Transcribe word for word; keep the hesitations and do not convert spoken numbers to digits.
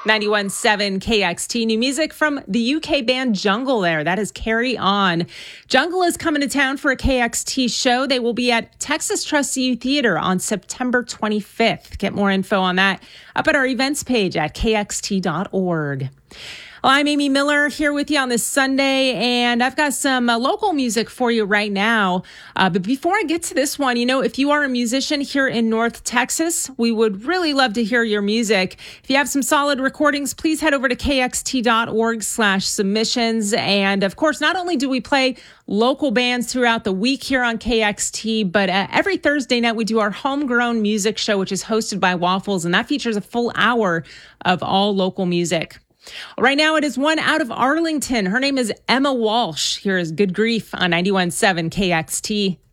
ninety-one point seven K X T. New music from the U K band Jungle there. That is Carry On. Jungle is coming to town for a K X T show. They will be at Texas Trust U Theater on September twenty-fifth. Get more info on that up at our events page at k x t dot org. Well, I'm Amy Miller here with you on this Sunday, and I've got some uh, local music for you right now. Uh, but before I get to this one, you know, if you are a musician here in North Texas, we would really love to hear your music. If you have some solid recordings, please head over to k x t dot org slash submissions. And of course, not only do we play local bands throughout the week here on K X T, but uh, every Thursday night we do our homegrown music show, which is hosted by Waffles, and that features a full hour of all local music. Right now, it is one out of Arlington. Her name is Emma Walsh. Here is Good Grief on ninety-one point seven K X T.